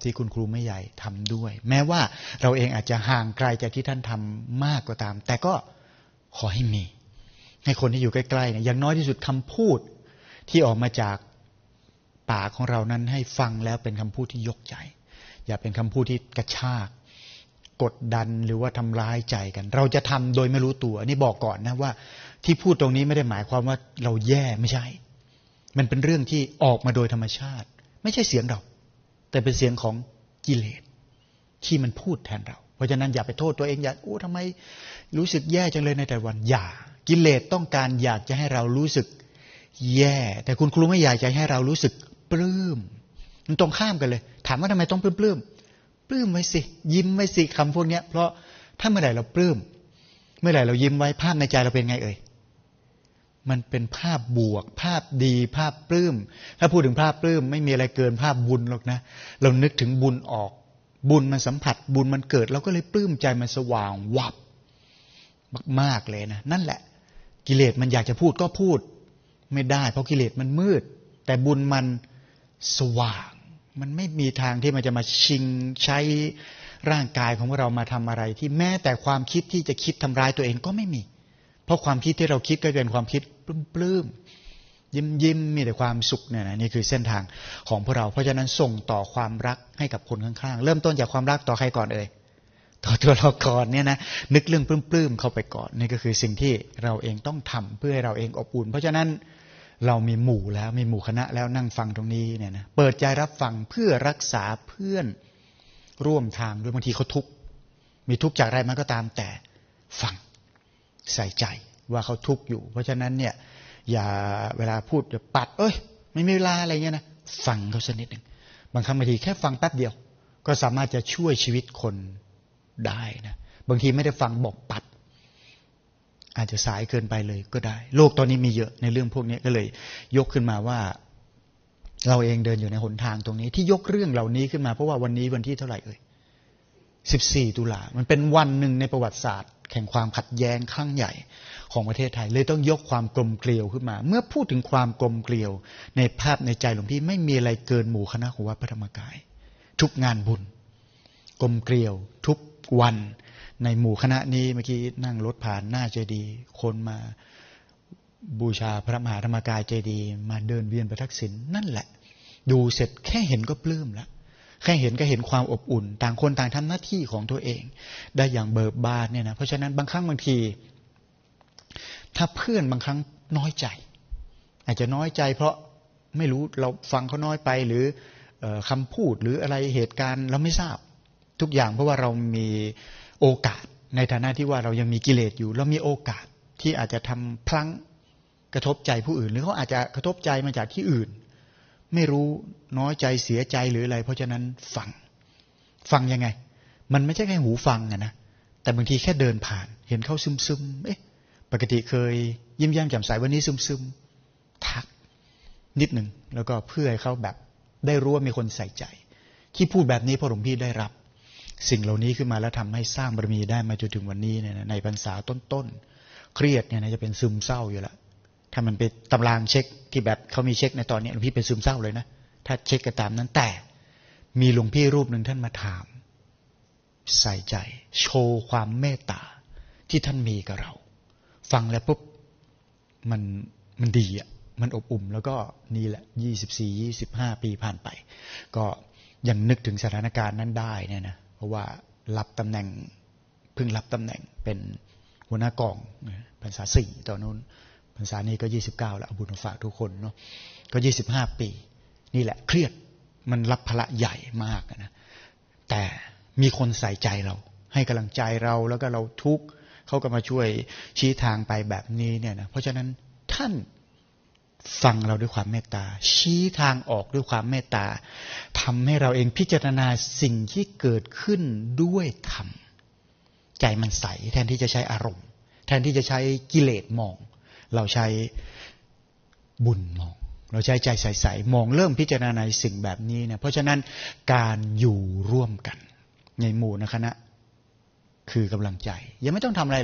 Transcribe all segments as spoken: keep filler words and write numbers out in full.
ที่คุณครูไม่ใหญ่ทำด้วยแม้ว่าเราเองอาจจะห่างไกลจากที่ท่านทำมากก็ตามแต่ก็ขอให้มีให้คนที่อยู่ใกล้ๆเนี่ยอย่างน้อยที่สุดคำพูดที่ออกมาจากปากของเรานั้นให้ฟังแล้วเป็นคำพูดที่ยกใจอย่าเป็นคำพูดที่กระชากกดดันหรือว่าทำร้ายใจกันเราจะทำโดยไม่รู้ตัวนี่บอกก่อนนะว่าที่พูดตรงนี้ไม่ได้หมายความว่าเราแย่ไม่ใช่มันเป็นเรื่องที่ออกมาโดยธรรมชาติไม่ใช่เสียงเราแต่เป็นเสียงของกิเลสที่มันพูดแทนเราเพราะฉะนั้นอย่าไปโทษตัวเองอย่าโอ้ทำไมรู้สึกแย่จังเลยในแต่วันอย่ากิเลสต้องการอยากจะให้เรารู้สึกแย่แต่คุณครูไม่อยากจะให้เรารู้สึกปลื้มมันตรงข้ามกันเลยถามว่าทำไมต้องปลื้มปลื้มปลื้มไว้สิยิ้มไว้สิคำพวกนี้เพราะถ้าเมื่อไหร่เราปลื้มเมื่อไหร่เรายิ้มไว้ภาพในใจเราเป็นไงเอ่ยมันเป็นภาพบวกภาพดีภาพปลื้มถ้าพูดถึงภาพปลื้มไม่มีอะไรเกินภาพบุญหรอกนะเรานึกถึงบุญออกบุญมันสัมผัสบุญมันเกิดเราก็เลยปลื้มใจมันสว่างวับมากๆเลยนะนั่นแหละกิเลสมันอยากจะพูดก็พูดไม่ได้เพราะกิเลสมันมืดแต่บุญมันสว่างมันไม่มีทางที่มันจะมาชิงใช้ร่างกายของเรามาทำอะไรที่แม้แต่ความคิดที่จะคิดทำร้ายตัวเองก็ไม่มีเพราะความคิดที่เราคิดก็เป็นความคิดปลื้มๆยิ้มยิ้มมีแต่ความสุขเนี่ยนะนี่คือเส้นทางของพวกเราเพราะฉะนั้นส่งต่อความรักให้กับคนข้างๆเริ่มต้นจากความรักต่อใครก่อนเอ่ยต่อตัวเราก่อนเนี่ยนะนึกเรื่องปลื้มๆเข้าไปก่อนนี่ก็คือสิ่งที่เราเองต้องทำเพื่อให้เราเองอบอุ่นเพราะฉะนั้นเรามีหมู่แล้วมีหมู่คณะแล้วนั่งฟังตรงนี้เนี่ยนะเปิดใจรับฟังเพื่อรักษาเพื่อนร่วมทางด้วยบางทีเขาทุกข์มีทุกข์จากอะไรมันก็ตามแต่ฟังใส่ใจว่าเขาทุกข์อยู่เพราะฉะนั้นเนี่ยอย่าเวลาพูดจะปัดเอ้ยไม่มีเวลาอะไรเงี้ยนะฟังเขาสักนิดหนึ่งบางครั้งบางทีแค่ฟังแป๊บเดียวก็สามารถจะช่วยชีวิตคนได้นะบางทีไม่ได้ฟังบอกปัดอาจจะสายเกินไปเลยก็ได้โลกตอนนี้มีเยอะในเรื่องพวกนี้ก็เลยยกขึ้นมาว่าเราเองเดินอยู่ในหนทางตรงนี้ที่ยกเรื่องเหล่านี้ขึ้นมาเพราะว่าวันนี้วันที่เท่าไหร่เอ่ยสิบสี่ตุลามันเป็นวันหนึ่งในประวัติศาสตร์แห่งความขัดแย้งครั้งใหญ่ของประเทศไทยเลยต้องยกความกลมเกลียวขึ้นมาเมื่อพูดถึงความกลมเกลียวในภาพในใจหลวงพี่ไม่มีอะไรเกินหมู่คณะของวัดพระธรรมกายทุกงานบุญกลมเกลียวทุกวันในหมู่คณะนี้เมื่อกี้นั่งรถผ่านหน้าเจดีย์คนมาบูชาพระมหาธรรมกายเจดีย์มาเดินเวียนประทักษิณนั่นแหละดูเสร็จแค่เห็นก็ปลื้มแล้วแค่เห็นก็เห็นความอบอุ่นต่างคนต่างทำหน้าที่ของตัวเองได้อย่างเบิกบานเนี่ยนะเพราะฉะนั้นบางครั้งบางทีถ้าเพื่อนบางครั้งน้อยใจอาจจะน้อยใจเพราะไม่รู้เราฟังเขาน้อยไปหรือคำพูดหรืออะไรเหตุการณ์เราไม่ทราบทุกอย่างเพราะว่าเรามีโอกาสในฐานะที่ว่าเรายังมีกิเลสอยู่เรามีโอกาสที่อาจจะทำพลั้งกระทบใจผู้อื่นหรือเขาอาจจะกระทบใจมาจากที่อื่นไม่รู้น้อยใจเสียใจหรืออะไรเพราะฉะนั้นฟังฟังยังไงมันไม่ใช่แค่หูฟังอะนะแต่บางทีแค่เดินผ่านเห็นเขาซึมๆเอ๊ะปกติเคยยิ้มแย้มแจ่มใสวันนี้ซึมๆทักนิดหนึ่งแล้วก็เพื่อให้เขาแบบได้รู้ว่ามีคนใส่ใจที่พูดแบบนี้พอหลวงพี่ได้รับสิ่งเหล่านี้ขึ้นมาแล้วทำให้สร้างบารมีได้มาจนถึงวันนี้เนี่ยในพรรษาต้นๆเครียดเนี่ยจะเป็นซึมเศร้าอยู่แล้วถ้ามันเป็นตำรางเช็คที่แบบเขามีเช็คในตอนนี้หลวงพี่เป็นซึมเศร้าเลยนะถ้าเช็คก็ตามนั้นแต่มีหลวงพี่รูปหนึ่งท่านมาถามใส่ใจโชว์ความเมตตาที่ท่านมีกับเราฟังแล้วปุ๊บมันมันดีอ่ะมันอบอุ่นแล้วก็นี่แหละยี่สิบสี่ ยี่สิบห้าปีผ่านไปก็ยังนึกถึงสถานการณ์นั้นได้เนี่ยนะเพราะว่ารับตำแหน่งเพิ่งรับตำแหน่งเป็นหัวหน้ากองพรรษาสี่ตอนนู้นพรรษานี้ก็ยี่สิบเก้าแล้วเอาบุญมาฝากทุกคนเนาะก็ยี่สิบห้าปีนี่แหละเครียดมันรับภาระใหญ่มากนะแต่มีคนใส่ใจเราให้กำลังใจเราแล้วก็เราทุกข์เขาก็มาช่วยชี้ทางไปแบบนี้เนี่ยนะเพราะฉะนั้นท่านฟังเราด้วยความเมตตาชี้ทางออกด้วยความเมตตาทำให้เราเองพิจารณาสิ่งที่เกิดขึ้นด้วยธรรมใจมันใสแทนที่จะใช้อารมณ์แทนที่จะใช้กิเลสมองเราใช้บุญมองเราใช้ใจใสๆมองเริ่มพิจารณาในสิ่งแบบนี้เนี่ยเพราะฉะนั้นการอยู่ร่วมกันในหมู่นะคณะคือกำลังใจยังไม่ต้องทำอะไรหรอก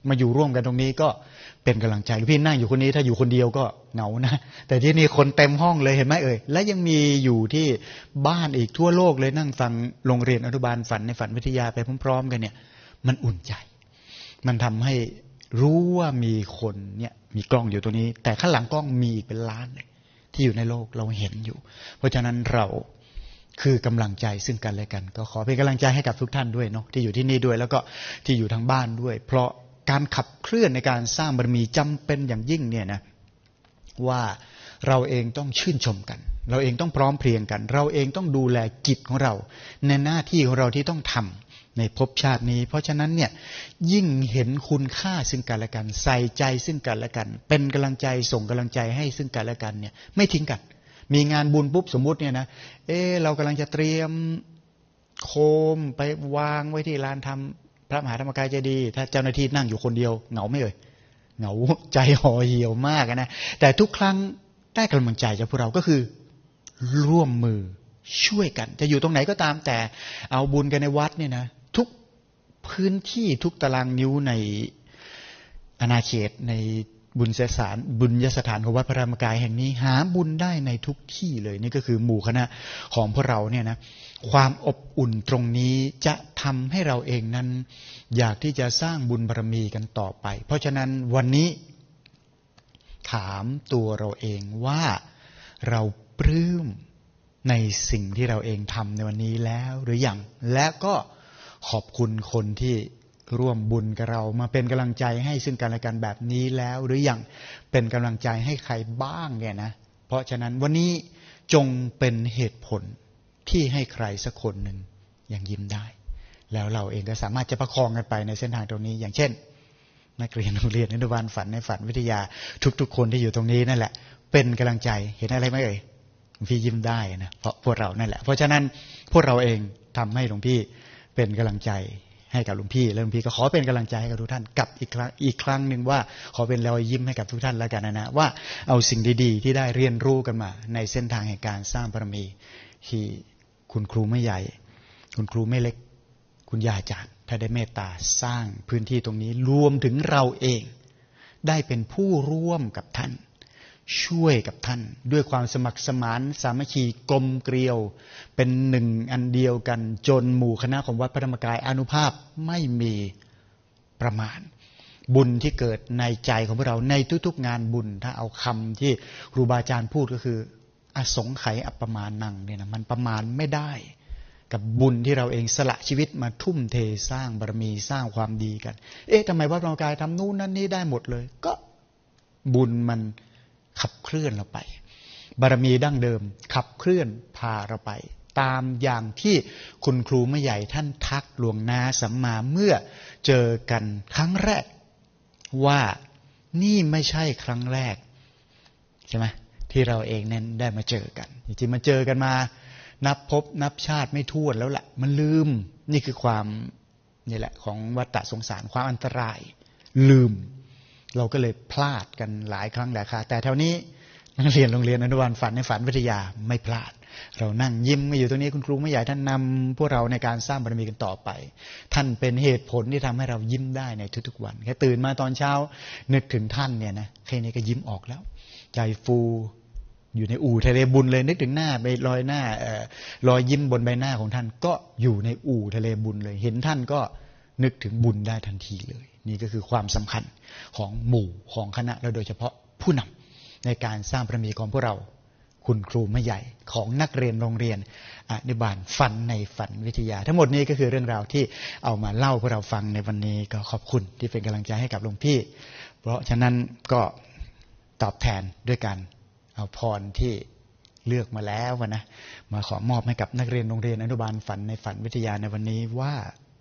มาอยู่ร่วมกันตรงนี้ก็เป็นกำลังใจพี่นั่งอยู่คนนี้ถ้าอยู่คนเดียวก็เหงานะแต่ที่นี่คนเต็มห้องเลยเห็นไหมเอ่ยและยังมีอยู่ที่บ้านอีกทั่วโลกเลยนั่งฟังโรงเรียนอนุบาลฝันในฝันวิทยาไปพร้อมๆกันเนี่ยมันอุ่นใจมันทำให้รู้ว่ามีคนเนี่ยมีกล้องอยู่ตรงนี้แต่ข้างหลังกล้องมีอีกเป็นล้านเลยที่อยู่ในโลกเราเห็นอยู่เพราะฉะนั้นเราคือกำลังใจซึ่งกันและกันก็ขอเป็นกำลังใจให้กับทุกท่านด้วยเนาะที่อยู่ที่นี่ด้วยแล้วก็ที่อยู่ทางบ้านด้วยเพราะการขับเคลื่อนในการสร้างบารมีจำเป็นอย่างยิ่งเนี่ยนะว่าเราเองต้องชื่นชมกันเราเองต้องพร้อมเพรียงกันเราเองต้องดูแลกิจของเราในหน้าที่ของเราที่ต้องทำในภพชาตินี้เพราะฉะนั้นเนี่ยยิ่งเห็นคุณค่าซึ่งกันและกันใส่ใจซึ่งกันและกันเป็นกำลังใจส่งกำลังใจให้ซึ่งกันและกันเนี่ยไม่ทิ้งกันมีงานบุญปุ๊บสมมุติเนี่ยนะเออเรากำลังจะเตรียมโคมไปวางไว้ที่ลานธรรมพระมหาธรรมกายเจดีย์ถ้าเจ้าหน้าที่นั่งอยู่คนเดียวเหงาไม่เอ่ยเหงาใจห่อเหี่ยวมากนะแต่ทุกครั้งได้กำลังใจจากพวกเราก็คือร่วมมือช่วยกันจะอยู่ตรงไหนก็ตามแต่เอาบุญกันในวัดเนี่ยนะทุกพื้นที่ทุกตารางนิ้วในอาณาเขตในบุญสถานบุญยสถานของวัดพระธรรมกายแห่งนี้หาบุญได้ในทุกที่เลยนี่ก็คือหมู่คณะของพวกเราเนี่ยนะความอบอุ่นตรงนี้จะทำให้เราเองนั้นอยากที่จะสร้างบุญบารมีกันต่อไปเพราะฉะนั้นวันนี้ถามตัวเราเองว่าเราปลื้มในสิ่งที่เราเองทำในวันนี้แล้วหรือยังและก็ขอบคุณคนที่ร่วมบุญกับเรามาเป็นกำลังใจให้ซึ่งกันและกันแบบนี้แล้วหรือยังเป็นกำลังใจให้ใครบ้างเนี่ยนะเพราะฉะนั้นวันนี้จงเป็นเหตุผลที่ให้ใครสักคนหนึ่งยังยิ้มได้แล้วเราเองก็สามารถจะประคองกันไปในเส้นทางตรงนี้อย่างเช่นนักเรียนโรงเรียนอนุบาลฝันในฝันวิทยาทุกๆคนที่อยู่ตรงนี้นั่นแหละเป็นกำลังใจเห็นอะไรไหมเอ่ยหลวงพี่ยิ้มได้นะเพราะพวกเรานั่นแหละเพราะฉะนั้นพวกเราเองทำให้หลวงพี่เป็นกำลังใจให้กับหลวงพี่แล้วหลวงพี่ก็ขอเป็นกำลังใจให้กับทุกท่านกับอีกครั้งอีกครั้งหนึ่งว่าขอเป็นรอยยิ้มให้กับทุกท่านแล้วกันนะนะว่าเอาสิ่งดีๆที่ได้เรียนรู้กันมาในเส้นทางแห่งการสร้างบารมีที่คุณครูไม่ใหญ่คุณครูไม่เล็กคุณยาอาจารย์ถ้าได้เมตตาสร้างพื้นที่ตรงนี้รวมถึงเราเองได้เป็นผู้ร่วมกับท่านช่วยกับท่านด้วยความสมัครสมานสามัคคีกลมเกลียวเป็นหนึ่งอันเดียวกันจนหมู่คณะของวัดพระธรรมกายอานุภาพไม่มีประมาณบุญที่เกิดในใจของพวกเราในทุกๆงานบุญถ้าเอาคำที่ครูบาอาจารย์พูดก็คืออสงไขยอัปปมาณังเนี่ยนะมันประมาณไม่ได้กับบุญที่เราเองสละชีวิตมาทุ่มเทสร้างบารมีสร้างความดีกันเอ๊ะทำไมวัดพระธรรมกายทำนู่นนั่นนี่ได้หมดเลยก็บุญมันขับเคลื่อนเราไปบารมีดั้งเดิมขับเคลื่อนพาเราไปตามอย่างที่คุณครูไม่ใหญ่ท่านทักหลวงนาสัมมาเมื่อเจอกันครั้งแรกว่านี่ไม่ใช่ครั้งแรกใช่ไหมที่เราเองนั้นได้มาเจอกันจริงๆมาเจอกันมานับพบนับชาติไม่ถ้วนแล้วแหละมันลืมนี่คือความนี่แหละของวัฏสงสารความอันตรายลืมเราก็เลยพลาดกันหลายครั้งหลายคราแต่แถวนี้นักเรียนโรงเรียนอนุบาลฝันในฝันวิทยาไม่พลาดเรานั่งยิ้มอยู่ตรงนี้คุณครูไม่ใหญ่ท่านนำพวกเราในการสร้างบารมีกันต่อไปท่านเป็นเหตุผลที่ทำให้เรายิ้มได้ในทุกๆวันแค่ตื่นมาตอนเช้านึกถึงท่านเนี่ยนะแค่นี้ก็ยิ้มออกแล้วใจฟูอยู่ในอู่ทะเลบุญเลยนึกถึงหน้าไปลอยหน้าเอ่อรอยยิ้มบนใบหน้าของท่านก็อยู่ในอู่ทะเลบุญเลยเห็นท่านก็นึกถึงบุญได้ทันทีเลยนี่ก็คือความสำคัญของหมู่ของคณะและโดยเฉพาะผู้นำในการสร้างบารมีของพวกเราคุณครูไม่ใหญ่ของนักเรียนโรงเรียนอนุบาลฝันในฝันวิทยาทั้งหมดนี้ก็คือเรื่องราวที่เอามาเล่าพวกเราฟังในวันนี้ก็ขอบคุณที่เป็นกำลังใจให้กับหลวงพี่เพราะฉะนั้นก็ตอบแทนด้วยการเอาพรที่เลือกมาแล้วนะมาขอมอบให้กับนักเรียนโรงเรียนอนุบาลฝันในฝันวิทยาในวันนี้ว่า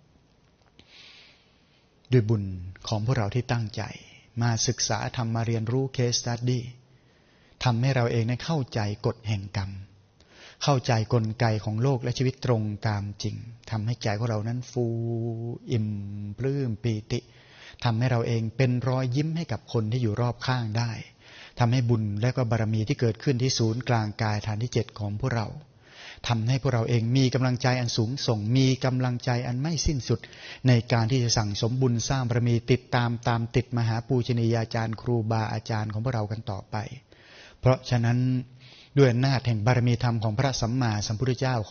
ด้วยบุญของพวกเราที่ตั้งใจมาศึกษาทำมาเรียนรู้เคสสตั๊ดดี้ทำให้เราเองนั้นเข้าใจกฎแห่งกรรมเข้าใจกลไกของโลกและชีวิตตรงตามจริงทำให้ใจของเรานั้นฟูอิ่มปลื้มปีติทำให้เราเองเป็นรอยยิ้มให้กับคนที่อยู่รอบข้างได้ทำให้บุญและก็บารมีที่เกิดขึ้นที่ศูนย์กลางกายฐานที่เจ็ดของพวกเราทำให้พวกเราเองมีกำลังใจอันสูงส่งมีกำลังใจอันไม่สิ้นสุดในการที่จะสั่งสมบุญสร้างบารมีติดตามตามติดมหาปูชนียาจารย์ครูบาอาจารย์ของพวกเรากันต่อไปเพราะฉะนั้นด้วยอำนาจแห่งบารมีธรรมของพระสัมมาสัมพุทธเจ้า